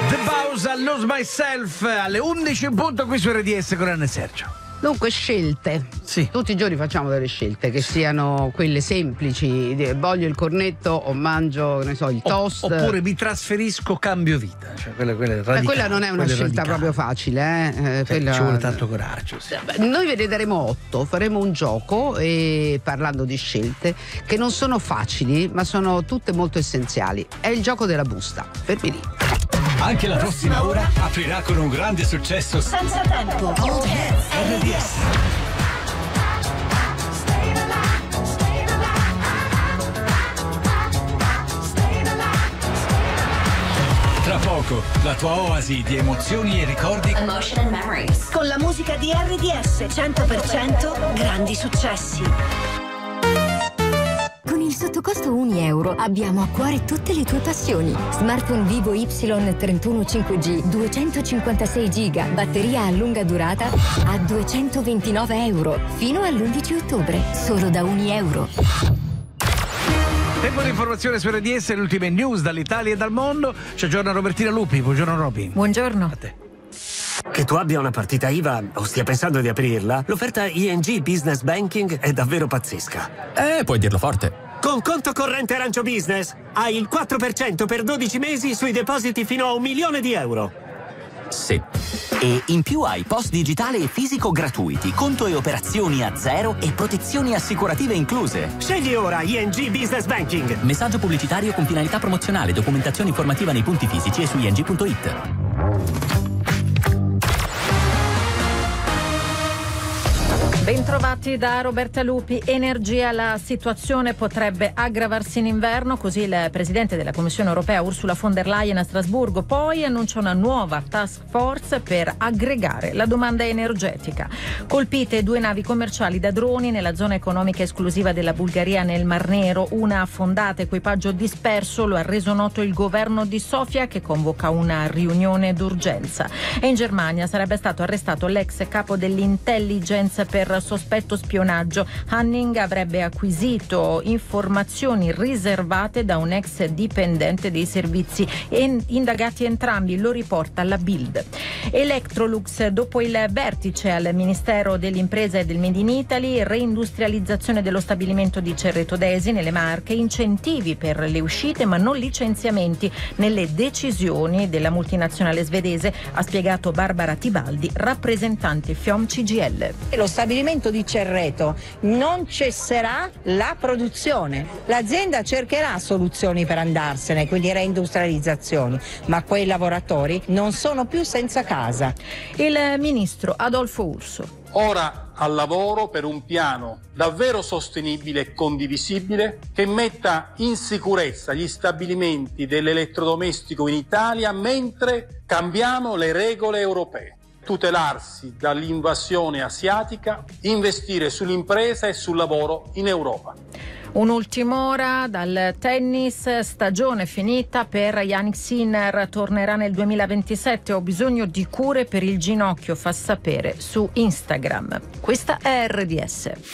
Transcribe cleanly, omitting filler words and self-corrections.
The Pausa, Lose Myself, alle 11 in punto qui su RDS con Anna e Sergio. Dunque, scelte. Sì. Tutti i giorni facciamo delle scelte che siano quelle semplici. Voglio il cornetto o mangio, ne so, il toast. Oppure mi trasferisco, cambio vita. Cioè, quella non è una scelta proprio facile. Ci vuole tanto coraggio. Sì. Noi ve ne daremo 8. Faremo un gioco parlando di scelte che non sono facili, ma sono tutte molto essenziali. È il gioco della busta. Fermi lì. Anche la prossima ora aprirà con un grande successo senza tempo. Old Hits RDS. Tra poco, la tua oasi di emozioni e ricordi. Emotion and Memories. Con la musica di RDS 100% grandi successi. Con il sottocosto €1 abbiamo a cuore tutte le tue passioni. Smartphone Vivo Y31 5G, 256 GB, batteria a lunga durata a €229 fino all'11 ottobre, solo da €1. Tempo di informazione su RDS, le ultime news dall'Italia e dal mondo. Ci aggiorna Robertina Lupi. Buongiorno Roby. Buongiorno. A te. Che tu abbia una partita IVA o stia pensando di aprirla, l'offerta ING Business Banking è davvero pazzesca. Puoi dirlo forte. Con conto corrente Arancio Business hai il 4% per 12 mesi sui depositi fino a €1.000.000. Sì. E in più hai post digitale e fisico gratuiti, conto e operazioni a zero e protezioni assicurative incluse. Scegli ora ING Business Banking. Messaggio pubblicitario con finalità promozionale, documentazione informativa nei punti fisici e su ing.it. Bentrovati da Roberta Lupi. Energia, la situazione potrebbe aggravarsi in inverno, così il presidente della Commissione europea Ursula von der Leyen a Strasburgo poi annuncia una nuova task force per aggregare la domanda energetica. Colpite 2 navi commerciali da droni nella zona economica esclusiva della Bulgaria nel Mar Nero, una affondata, equipaggio disperso, lo ha reso noto il governo di Sofia che convoca una riunione d'urgenza. E in Germania sarebbe stato arrestato l'ex capo dell'intelligence per sospetto spionaggio. Hanning avrebbe acquisito informazioni riservate da un ex dipendente dei servizi indagati entrambi, lo riporta la Bild. Electrolux, dopo il vertice al Ministero dell'Impresa e del Made in Italy, reindustrializzazione dello stabilimento di Cerreto d'Esi nelle Marche, incentivi per le uscite ma non licenziamenti nelle decisioni della multinazionale svedese, ha spiegato Barbara Tibaldi, rappresentante FIOM CGIL. Lo stabilimento di Cerreto non cesserà la produzione. L'azienda cercherà soluzioni per andarsene, quindi reindustrializzazioni, ma quei lavoratori non sono più senza casa. Il ministro Adolfo Urso. Ora al lavoro per un piano davvero sostenibile e condivisibile che metta in sicurezza gli stabilimenti dell'elettrodomestico in Italia mentre cambiamo le regole europee. Tutelarsi dall'invasione asiatica, investire sull'impresa e sul lavoro in Europa. Un'ultima ora dal tennis, stagione finita per Jannik Sinner, tornerà nel 2027, ho bisogno di cure per il ginocchio, fa sapere su Instagram. Questa è RDS.